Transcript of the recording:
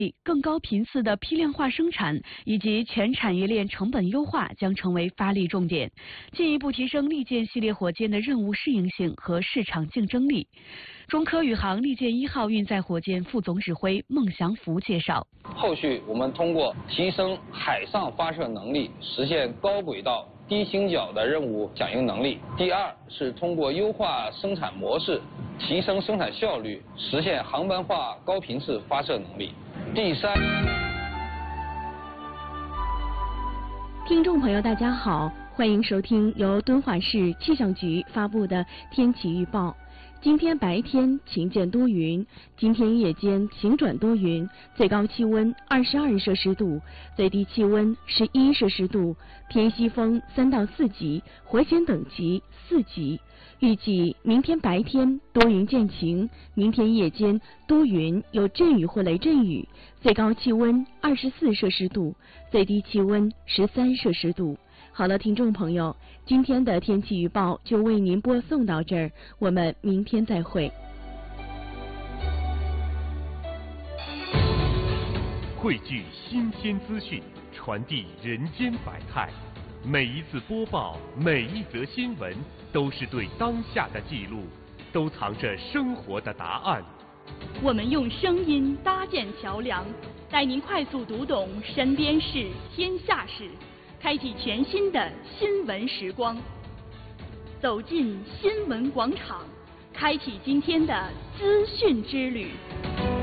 更高频次的批量化生产以及全产业链成本优化将成为发力重点，进一步提升利剑系列火箭的任务适应性和市场竞争力。中科宇航利剑1号运载火箭副总指挥孟祥福介绍， 后续我们通过提升海上发射能力，实现高轨道低倾角的任务响应能力。第二是通过优化生产模式，提升生产效率，实现航班化高频次发射能力。第三， 听众朋友大家好，欢迎收听由敦化市气象局发布的天气预报。今天白天晴间多云，今天夜间晴转多云，最高气温22摄氏度，最低气温11摄氏度，偏西风3到4级，火险等级4级。预计明天白天多云见晴，明天夜间多云有阵雨或雷阵雨，最高气温24摄氏度，最低气温13摄氏度。好了，听众朋友，今天的天气预报就为您播送到这儿，我们明天再会。 汇聚新鲜资讯，传递人间百态。每一次播报，每一则新闻，都是对当下的记录，都藏着生活的答案。 我们用声音搭建桥梁，带您快速读懂身边事、天下事，开启全新的新闻时光。走进新闻广场，开启今天的资讯之旅。